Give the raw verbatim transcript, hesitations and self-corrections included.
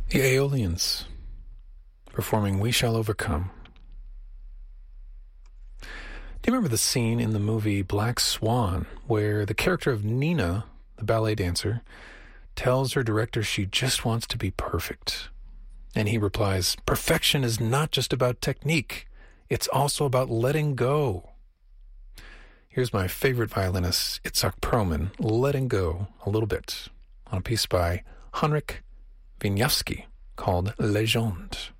The Aeolians, performing We Shall Overcome. Do you remember the scene in the movie Black Swan where the character of Nina, the ballet dancer, tells her director she just wants to be perfect? And he replies, "Perfection is not just about technique. It's also about letting go." Here's my favorite violinist, Itzhak Perlman, letting go a little bit on a piece by Henryk Wieniawski called Legende.